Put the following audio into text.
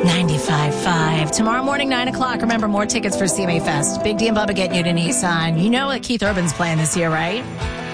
95.5. Tomorrow morning, 9 o'clock. Remember, more tickets for CMA Fest. Big D and Bubba getting you to Nissan. You know what Keith Urban's playing this year, right?